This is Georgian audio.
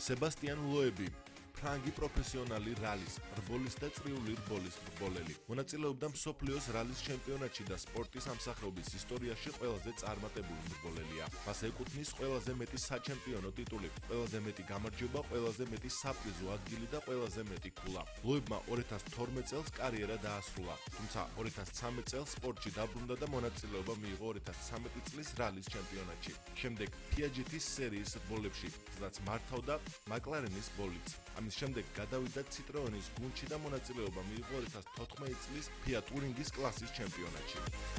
სებასტიან ლოები ფრანგი პროფესიონალი რალის, რბოლის და წრიული რბოლის რბოლელი. მონაწილეობდა მსოფლიოს რალის ჩემპიონატში და სპორტის ამსახეობის ისტორიაში ყველაზე წარმატებული რბოლელია. მას ეკუთვნის ყველაზე მეტი საჩემპიონო ტიტული, ყველაზე მეტი გამარჯვება, ყველაზე მეტი საპრიზო ადგილი და ყველაზე მეტი ქულა. ლოებმა 2012 წელს კარიერა დაასრულა, თუმცა 2013 წელს სპორტში დაბრუნდა და მონაწილეობა მიიღო 2013 წლის რალის ჩემპიონატში. შემდეგ Piaget-ის სერიის რბოლებში, სადაც მართავდა McLaren-ის ბოლიდს. ამის შემდეგ გადავიდა Citroën-ის გუნდში და მონაწილეობა მიიღო 2014 წლის Fiat Touring-ის კლასის ჩემპიონატში.